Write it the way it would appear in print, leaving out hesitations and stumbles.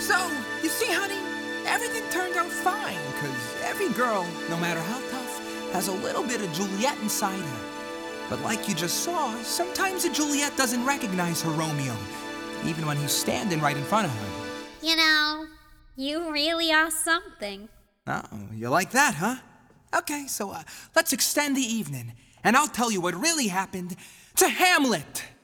So, you see, honey, everything turned out fine, because every girl, no matter how tough, has a little bit of Juliet inside her. But like you just saw, sometimes a Juliet doesn't recognize her Romeo, even when he's standing right in front of her. You know, you really are something. Oh, you like that, huh? Okay, so let's extend the evening, and I'll tell you what really happened to Hamlet.